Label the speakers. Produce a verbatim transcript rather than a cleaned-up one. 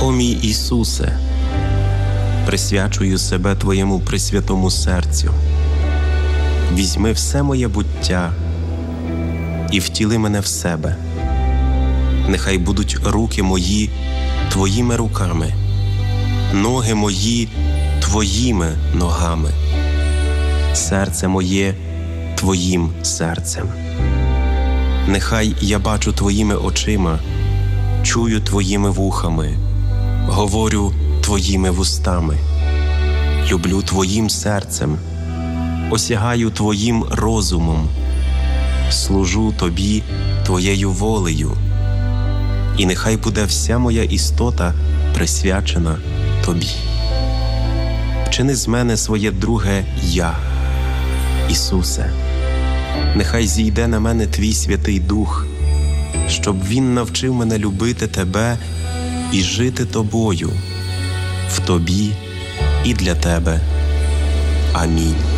Speaker 1: О мій Ісусе, присвячую себе Твоєму пресвятому серцю. Візьми все моє буття і втіли мене в себе. Нехай будуть руки мої Твоїми руками, ноги мої Твоїми ногами, серце моє Твоїм серцем. Нехай я бачу Твоїми очима, чую Твоїми вухами, говорю Твоїми вустами, люблю Твоїм серцем, осягаю Твоїм розумом, служу Тобі Твоєю волею, і нехай буде вся моя істота присвячена Тобі. Вчини з мене своє друге «Я». Ісусе, нехай зійде на мене Твій Святий Дух, щоб Він навчив мене любити Тебе і жити Тобою, в Тобі і для Тебе. Амінь.